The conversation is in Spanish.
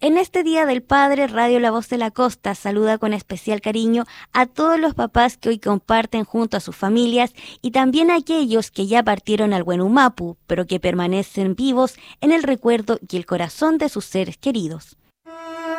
En este Día del Padre, Radio La Voz de la Costa saluda con especial cariño a todos los papás que hoy comparten junto a sus familias y también a aquellos que ya partieron al Huenumapu, pero que permanecen vivos en el recuerdo y el corazón de sus seres queridos.